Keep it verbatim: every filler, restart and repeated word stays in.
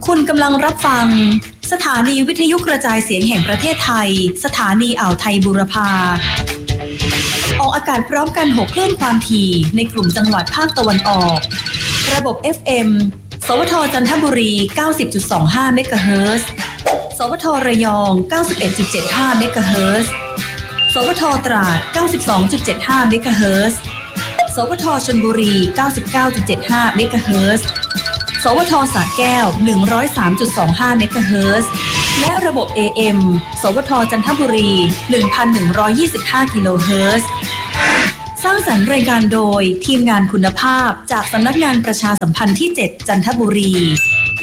คุณกำลังรับฟังสถานีวิทยุกระจายเสียงแห่งประเทศไทยสถานีอ่าวไทยบูรพาออกอากาศพร้อมกันหกคลื่นความถี่ในกลุ่มจังหวัดภาคตะวันออกระบบ เอฟ เอ็ม สวทจันทบุรี เก้าสิบจุดสองห้า เมกะเฮิรตซ์สวทระยอง เก้าสิบเอ็ดจุดเจ็ดห้า เมกะเฮิรตซ์สวทตราด เก้าสิบสองจุดเจ็ดห้า เมกะเฮิรตซ์สวทชลบุรี เก้าสิบเก้าจุดเจ็ดห้า เมกะเฮิรตซ์สวทสระแก้ว หนึ่งร้อยสามจุดสองห้า เมกะเฮิรตซ์และระบบ เอ เอ็ม สวทจันทบุรี หนึ่งพันหนึ่งร้อยยี่สิบห้า กิโลเฮิรตซ์สร้างสรรค์รายการโดยทีมงานคุณภาพจากสำนักงานประชาสัมพันธ์ที่ เจ็ด จันทบุรี